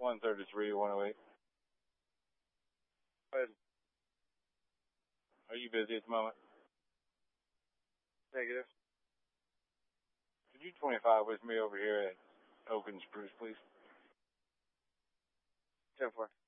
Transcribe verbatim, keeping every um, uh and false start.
one thirty-three, one oh eight. Go ahead. Are you busy at the moment? Negative. Could you twenty-five with me over here at Oak and Spruce, please? ten four.